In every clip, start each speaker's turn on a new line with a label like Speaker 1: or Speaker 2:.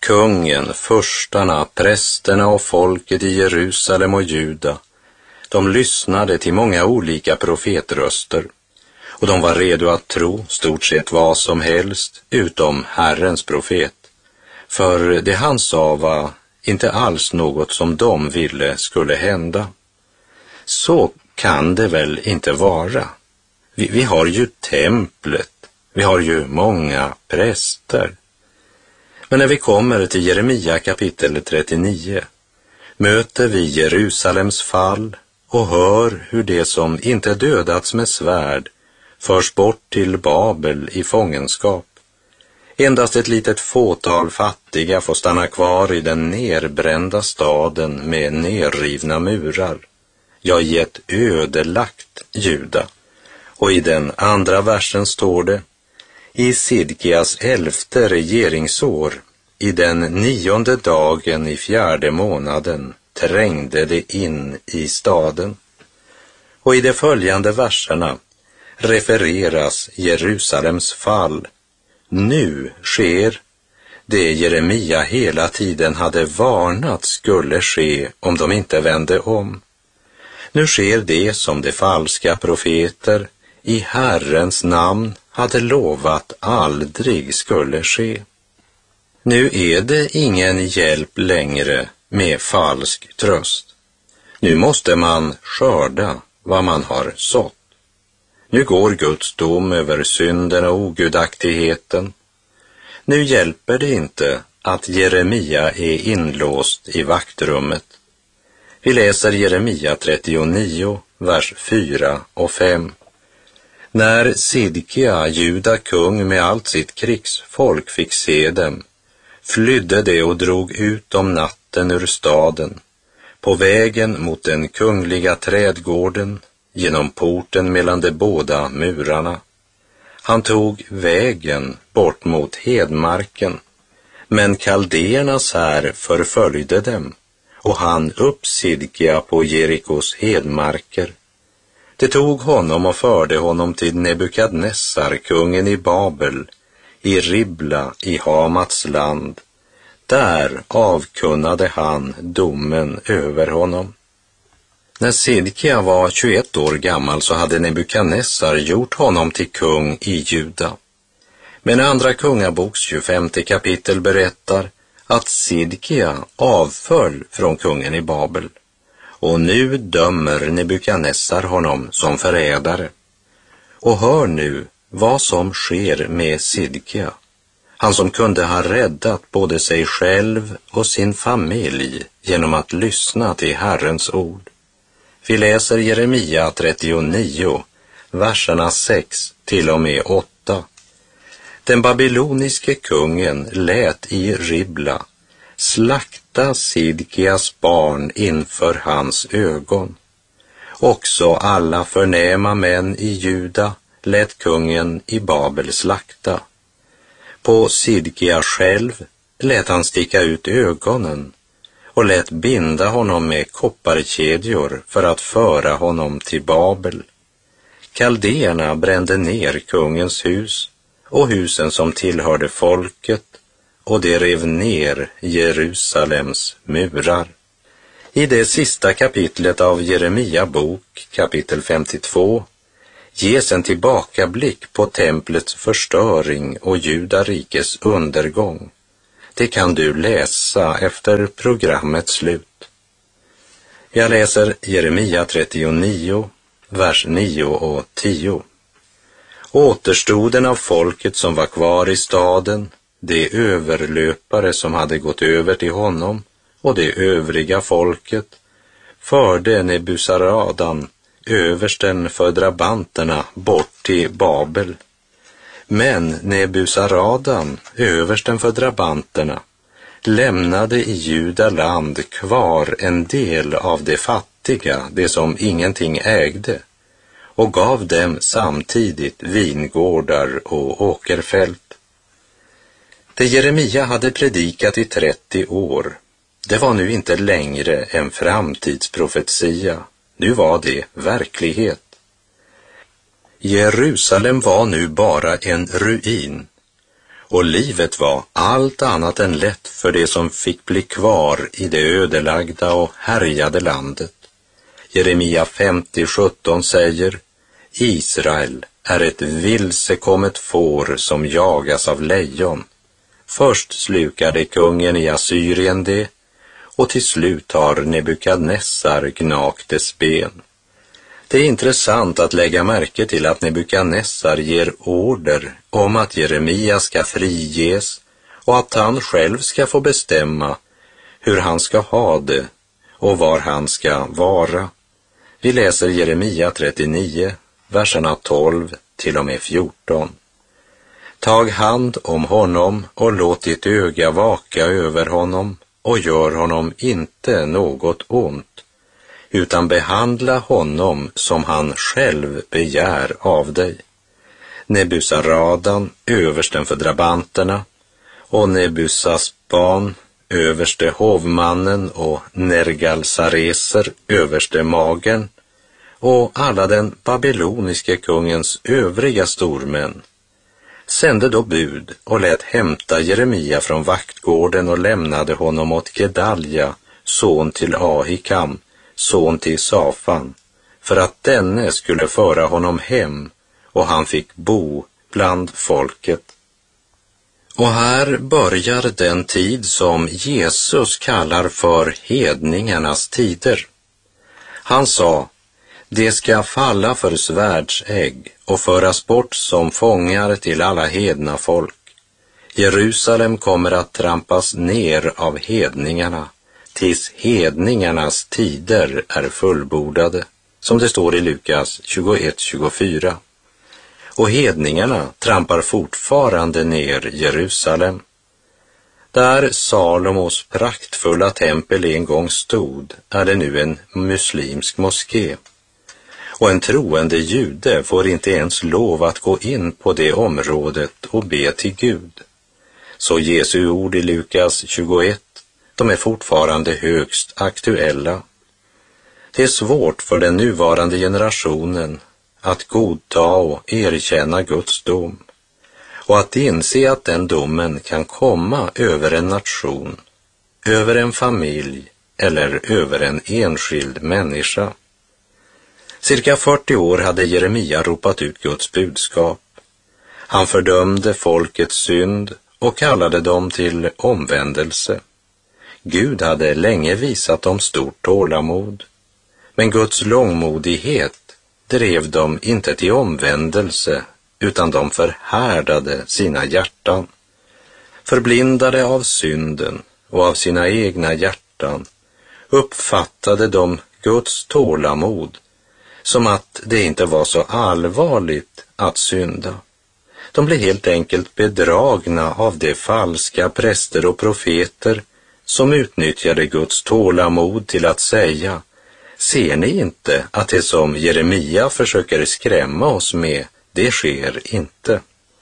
Speaker 1: kungen, furstarna, prästerna och folket i Jerusalem och Juda, de lyssnade till många olika profetröster, och de var redo att tro stort sett vad som helst utom Herrens profet. För det han sa var inte alls något som de ville skulle hända. Så kan det väl inte vara. Vi har ju templet, vi har ju många präster. Men när vi kommer till Jeremia kapitel 39 möter vi Jerusalems fall och hör hur det som inte dödats med svärd förs bort till Babel i fångenskap. Endast ett litet fåtal fattiga får stanna kvar i den nerbrända staden med nerrivna murar, ja, i ett ödelagt Juda. Och i den andra versen står det: i Sidkias 11:e regeringsår, i den 9:e dagen i 4:e månaden, trängde det in i staden. Och i de följande verserna refereras Jerusalems fall. Nu sker det Jeremia hela tiden hade varnat skulle ske om de inte vände om. Nu sker det som de falska profeter i Herrens namn hade lovat aldrig skulle ske. Nu är det ingen hjälp längre med falsk tröst. Nu måste man skörda vad man har sått. Nu går Guds dom över synden och ogudaktigheten. Nu hjälper det inte att Jeremia är inlåst i vaktrummet. Vi läser Jeremia 39, vers 4 och 5. När Sidkia, Juda kung med allt sitt krigsfolk, fick se dem, flydde de och drog ut om natten ur staden, på vägen mot den kungliga trädgården, genom porten mellan de båda murarna. Han tog vägen bort mot hedmarken, men kaldéernas här förföljde dem, och han upp Sidkia på Jerikos hedmarker. Det tog honom och förde honom till Nebukadnessar, kungen i Babel, i Ribla i Hamats land. Där avkunnade han domen över honom. När Sidkia var 21 år gammal så hade Nebukadnessar gjort honom till kung i Juda. Men andra kungaboks 25 kapitel berättar att Sidkia avföll från kungen i Babel. Och nu dömer Nebukadnessar honom som förrädare. Och hör nu vad som sker med Sidkia, han som kunde ha räddat både sig själv och sin familj genom att lyssna till Herrens ord. Vi läser Jeremia 39, verserna 6 till och med 8. Den babyloniske kungen lät i Ribla slakta Sidkias barn inför hans ögon. Också alla förnäma män i Juda lät kungen i Babel slakta. På Sidkia själv lät han sticka ut ögonen och lät binda honom med kopparkedjor för att föra honom till Babel. Kaldéerna brände ner kungens hus och husen som tillhörde folket, och det rev ner Jerusalems murar. I det sista kapitlet av Jeremia bok, kapitel 52, ges en tillbakablick på templets förstöring och Judarikes undergång. Det kan du läsa efter programmets slut. Jag läser Jeremia 39, vers 9 och 10. Återstoden av folket som var kvar i staden, de överlöpare som hade gått över till honom och det övriga folket, förde Nebuzaradan, översten för drabanterna, bort till Babel. Men Nebuzaradan, översten för drabanterna, lämnade i Judaland kvar en del av de fattiga, det som ingenting ägde, och gav dem samtidigt vingårdar och åkerfält. Det Jeremia hade predikat i 30 år, det var nu inte längre en framtidsprofetia, nu var det verklighet. Jerusalem var nu bara en ruin, och livet var allt annat än lätt för det som fick bli kvar i det ödelagda och härjade landet. Jeremia 50:17 säger: Israel är ett vilsekommet får som jagas av lejon. Först slukade kungen i Assyrien det, och till slut har Nebukadnessar gnagt dess ben. Det är intressant att lägga märke till att Nebukadnessar ger order om att Jeremia ska friges och att han själv ska få bestämma hur han ska ha det och var han ska vara. Vi läser Jeremia 39, verserna 12 till och med 14. Tag hand om honom och låt ditt öga vaka över honom och gör honom inte något ont, utan behandla honom som han själv begär av dig. Nebuzaradan, översten för drabanterna, och Nebusasban, överste hovmannen, och Nergalsareser, överste magen, och alla den babyloniske kungens övriga stormän, sände då bud och lät hämta Jeremia från vaktgården och lämnade honom åt Gedalja, son till Ahikam, son till Safan, för att denne skulle föra honom hem, och han fick bo bland folket. Och här börjar den tid som Jesus kallar för hedningarnas tider. Han sa: det ska falla för svärdsägg och föras bort som fångar till alla hedna folk. Jerusalem kommer att trampas ner av hedningarna tills hedningarnas tider är fullbordade, som det står i Lukas 21:24. Och hedningarna trampar fortfarande ner Jerusalem. Där Salomos praktfulla tempel en gång stod är det nu en muslimsk moské. Och en troende jude får inte ens lov att gå in på det området och be till Gud. Så Jesu ord i Lukas 21, de är fortfarande högst aktuella. Det är svårt för den nuvarande generationen att godta och erkänna Guds dom, och att inse att den domen kan komma över en nation, över en familj eller över en enskild människa. Cirka 40 år hade Jeremia ropat ut Guds budskap. Han fördömde folkets synd och kallade dem till omvändelse. Gud hade länge visat dem stort tålamod, men Guds långmodighet drev dem inte till omvändelse, utan de förhärdade sina hjärtan. Förblindade av synden och av sina egna hjärtan uppfattade de Guds tålamod som att det inte var så allvarligt att synda. De blev helt enkelt bedragna av de falska präster och profeter som utnyttjade Guds tålamod till att säga: ser ni inte att det som Jeremia försöker skrämma oss med, det sker inte?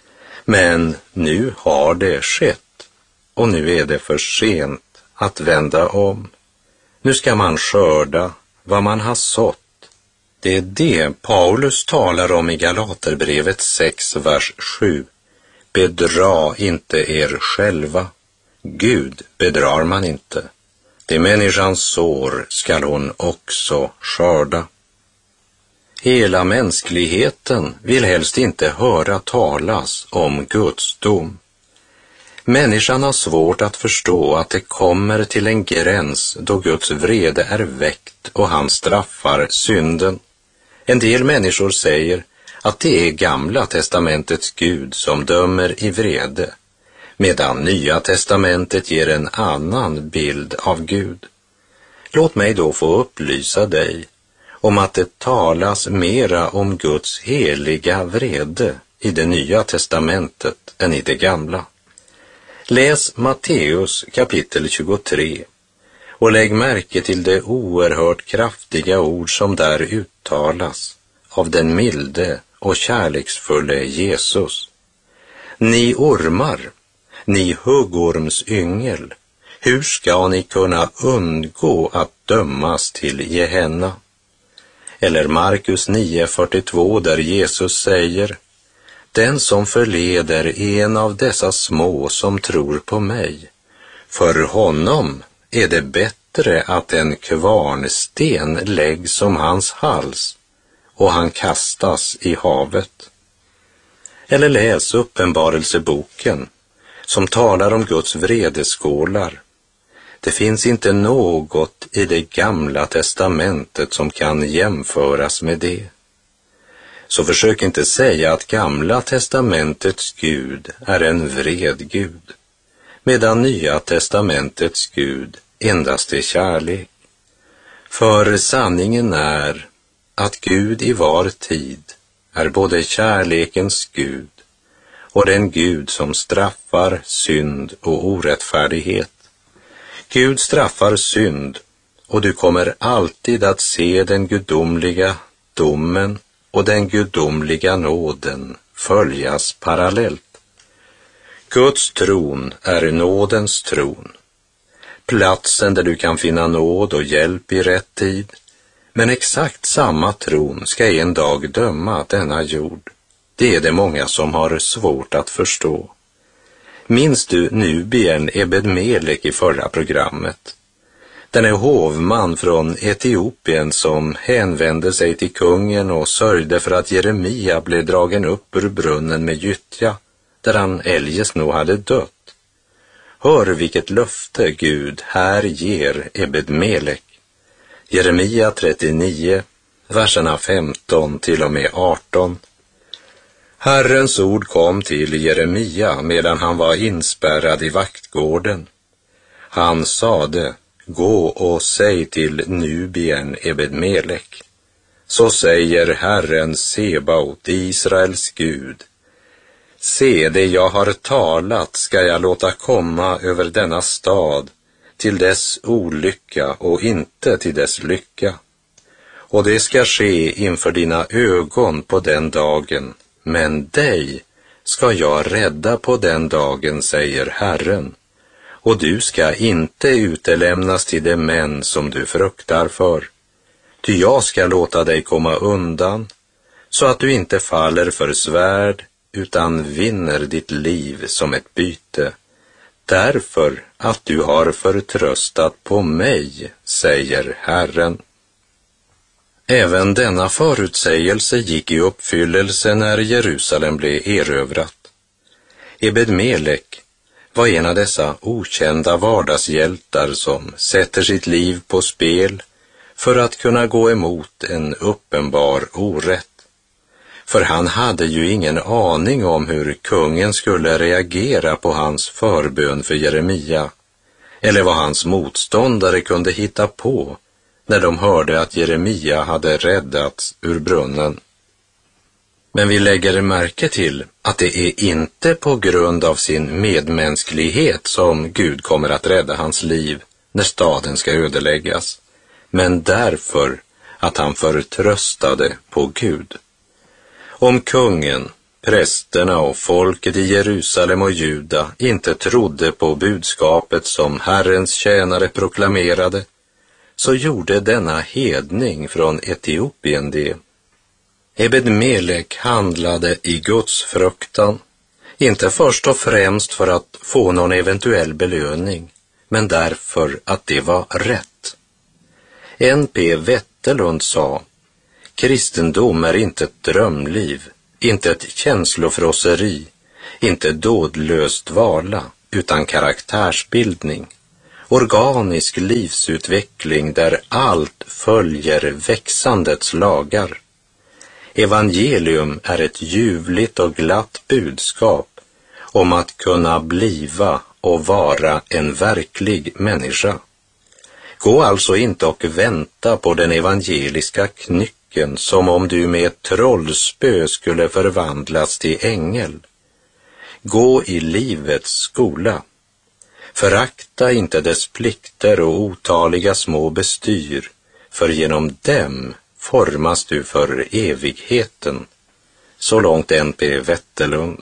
Speaker 1: Men nu har det skett, och nu är det för sent att vända om. Nu ska man skörda vad man har sått. Det är det Paulus talar om i Galaterbrevet 6, vers 7. Bedra inte er själva. Gud bedrar man inte. Det människans sår skall hon också skörda. Hela mänskligheten vill helst inte höra talas om Guds dom. Människan har svårt att förstå att det kommer till en gräns då Guds vrede är väckt och han straffar synden. En del människor säger att det är Gamla testamentets Gud som dömer i vrede, medan Nya testamentet ger en annan bild av Gud. Låt mig då få upplysa dig om att det talas mera om Guds heliga vrede i det Nya testamentet än i det Gamla. Läs Matteus kapitel 23 och lägg märke till det oerhört kraftiga ord som där uttalas av den milde och kärleksfulle Jesus. Ni ormar, ni huggormsyngel, hur ska ni kunna undgå att dömas till Gehenna? Eller Markus 9:42 där Jesus säger: den som förleder en av dessa små som tror på mig, för honom är det bättre att en kvarnsten läggs om hans hals och han kastas i havet. Eller läs Uppenbarelseboken som talar om Guds vredeskålar. Det finns inte något i det gamla testamentet som kan jämföras med det. Så försök inte säga att gamla testamentets Gud är en vred Gud, medan nya testamentets Gud endast är kärlek. För sanningen är att Gud i var tid är både kärlekens Gud och den Gud som straffar synd och orättfärdighet. Gud straffar synd, och du kommer alltid att se den gudomliga domen och den gudomliga nåden följas parallellt. Guds tron är nådens tron, platsen där du kan finna nåd och hjälp i rätt tid, men exakt samma tron ska en dag döma denna jord. Det är det många som har svårt att förstå. Minns du Nubien Ebed-Melek i förra programmet? Den är hovman från Etiopien som hänvände sig till kungen och sörjde för att Jeremia blev dragen upp ur brunnen med gyttja, där han eljest nog hade dött. Hör vilket löfte Gud här ger Ebed-Melek. Jeremia 39, verserna 15 till och med 18. Herrens ord kom till Jeremia medan han var inspärrad i vaktgården. Han sade: gå och säg till Nubien Ebed-Melek. Så säger Herren Sebaot, Israels Gud: se, det jag har talat ska jag låta komma över denna stad, till dess olycka och inte till dess lycka. Och det ska ske inför dina ögon på den dagen, men dig ska jag rädda på den dagen, säger Herren. Och du ska inte utelämnas till de män som du fruktar för. Ty jag ska låta dig komma undan, så att du inte faller för svärd, utan vinner ditt liv som ett byte. Därför att du har förtröstat på mig, säger Herren. Även denna förutsägelse gick i uppfyllelse när Jerusalem blev erövrat. Ebed-Melek var en av dessa okända vardagshjältar som sätter sitt liv på spel för att kunna gå emot en uppenbar orätt. För han hade ju ingen aning om hur kungen skulle reagera på hans förbön för Jeremia, eller vad hans motståndare kunde hitta på när de hörde att Jeremia hade räddats ur brunnen. Men vi lägger märke till att det är inte på grund av sin medmänsklighet som Gud kommer att rädda hans liv när staden ska ödeläggas, men därför att han förtröstade på Gud. Om kungen, prästerna och folket i Jerusalem och Juda inte trodde på budskapet som Herrens tjänare proklamerade, så gjorde denna hedning från Etiopien det. Ebed-Melek handlade i Guds fruktan, inte först och främst för att få någon eventuell belöning, men därför att det var rätt. N.P. Wetterlund sa: kristendom är inte ett drömliv, inte ett känslofrosseri, inte dådlöst vala, utan karaktärsbildning. Organisk livsutveckling där allt följer växandets lagar. Evangelium är ett ljuvligt och glatt budskap om att kunna bliva och vara en verklig människa. Gå alltså inte och vänta på den evangeliska knycken som om du med ett trollspö skulle förvandlas till ängel. Gå i livets skola. Förakta inte dess plikter och otaliga små bestyr, för genom dem formas du för evigheten. Så långt N.P. Wetterlund.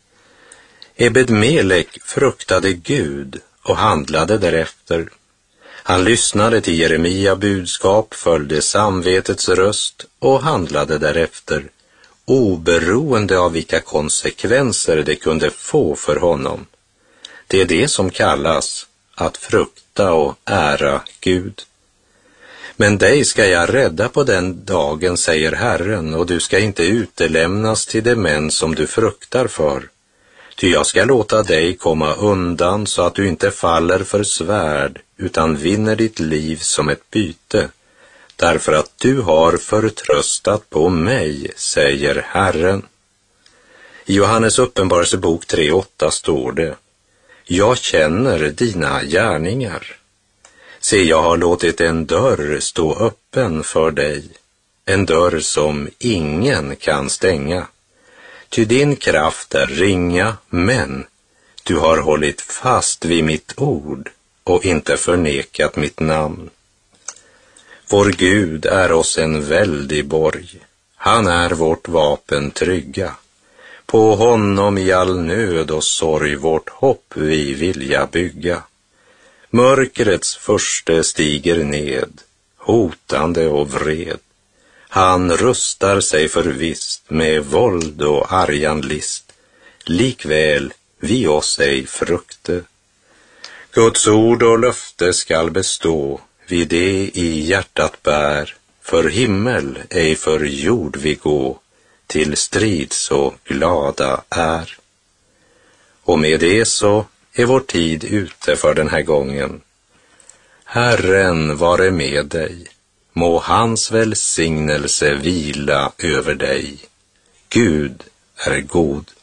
Speaker 1: Ebed-Melek fruktade Gud och handlade därefter. Han lyssnade till Jeremia budskap, följde samvetets röst och handlade därefter. oberoende av vilka konsekvenser det kunde få för honom. Det är det som kallas att frukta och ära Gud. Men dig ska jag rädda på den dagen, säger Herren, och du ska inte utelämnas till de män som du fruktar för. Ty jag ska låta dig komma undan så att du inte faller för svärd, utan vinner ditt liv som ett byte, därför att du har förtröstat på mig, säger Herren. I Johannes uppenbarelsebok 3:8 står det: jag känner dina gärningar. Se, jag har låtit en dörr stå öppen för dig, en dörr som ingen kan stänga. Ty din kraft är ringa, men du har hållit fast vid mitt ord och inte förnekat mitt namn. Vår Gud är oss en väldig borg. Han är vårt vapen trygga. På honom i all nöd och sorg vårt hopp vi vilja bygga. Mörkrets furste stiger ned, hotande och vred. Han rustar sig förvisst med våld och argan list. Likväl vi oss ej frukte. Guds ord och löfte skall bestå, vi det i hjärtat bär. För himmel ej för jord vi gå, till strid så glada är. Och med det så är vår tid ute för den här gången. Herren vare med dig. Må hans välsignelse vila över dig. Gud är god.